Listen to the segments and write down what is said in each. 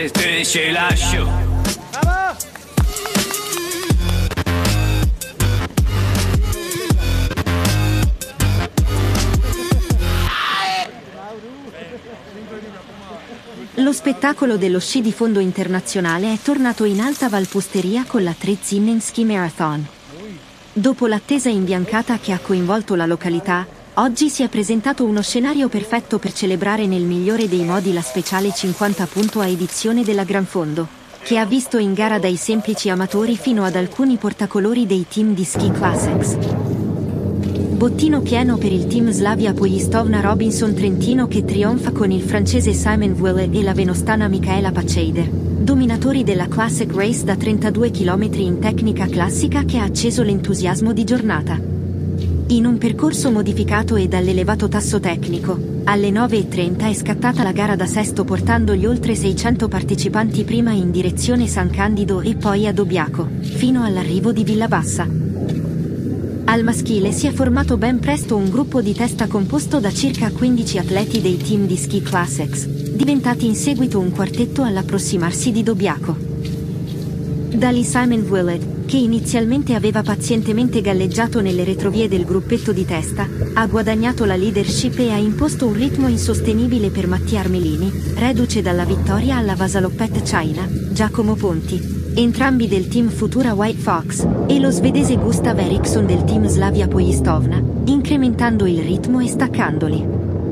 te lascio. Lo spettacolo dello sci di fondo internazionale è tornato in Alta Valposteria con la Trezimning Ski Marathon. Dopo l'attesa imbiancata che ha coinvolto la località, oggi si è presentato uno scenario perfetto per celebrare nel migliore dei modi la speciale 50 a edizione della Gran Fondo, che ha visto in gara dai semplici amatori fino ad alcuni portacolori dei team di Ski Classics. Bottino pieno per il team Slavia Polistovna Robinson Trentino che trionfa con il francese Simon Vuillet e la venostana Michaela Pacheider, dominatori della Classic Race da 32 km in tecnica classica che ha acceso l'entusiasmo di giornata. In un percorso modificato e dall'elevato tasso tecnico, alle 9:30 è scattata la gara da sesto portando gli oltre 600 partecipanti prima in direzione San Candido e poi a Dobbiaco, fino all'arrivo di Villabassa. Al maschile si è formato ben presto un gruppo di testa composto da circa 15 atleti dei team di Ski Classics, diventati in seguito un quartetto all'approssimarsi di Dobbiaco. Dali Simon Vuillet, che inizialmente aveva pazientemente galleggiato nelle retrovie del gruppetto di testa, ha guadagnato la leadership e ha imposto un ritmo insostenibile per Mattia Armelini, reduce dalla vittoria alla Vasaloppet China, Giacomo Ponti, entrambi del team Futura White Fox, e lo svedese Gustav Eriksson del team Slavia Polistovna, incrementando il ritmo e staccandoli.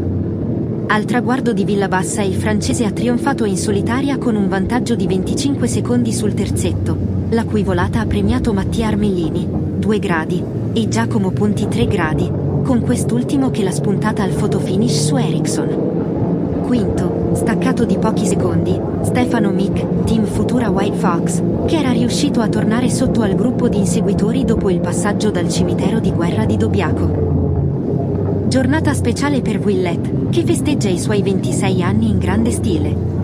Al traguardo di Villabassa il francese ha trionfato in solitaria con un vantaggio di 25 secondi sul terzetto, la cui volata ha premiato Mattia Armelini, 2 gradi, e Giacomo Ponti 3 gradi, con quest'ultimo che l'ha spuntata al fotofinish su Eriksson. Quinto, staccato di pochi secondi, Stefano Mick, team Futura White Fox, che era riuscito a tornare sotto al gruppo di inseguitori dopo il passaggio dal cimitero di guerra di Dobbiaco. Giornata speciale per Vuillet, che festeggia i suoi 26 anni in grande stile.